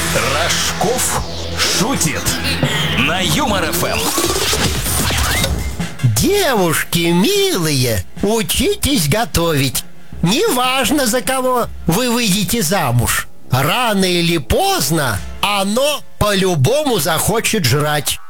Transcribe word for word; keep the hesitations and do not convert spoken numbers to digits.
Рожков шутит на Юмор эф эм. Девушки милые, учитесь готовить. Неважно, за кого вы выйдете замуж. Рано или поздно оно по-любому захочет жрать.